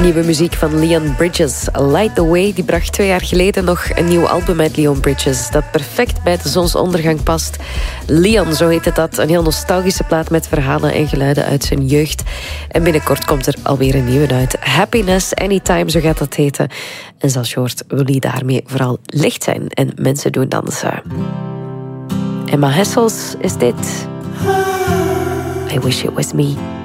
Nieuwe muziek van Leon Bridges. Light the Way, die bracht 2 jaar geleden nog een nieuw album uit Leon Bridges. Dat perfect bij de zonsondergang past. Leon, zo heet het dat. Een heel nostalgische plaat met verhalen en geluiden uit zijn jeugd. En binnenkort komt er alweer een nieuwe uit. Happiness Anytime, zo gaat dat heten. En zoals je hoort wil hij daarmee vooral licht zijn en mensen doen dansen. Emma Hessels is dit. I Wish It Was Me.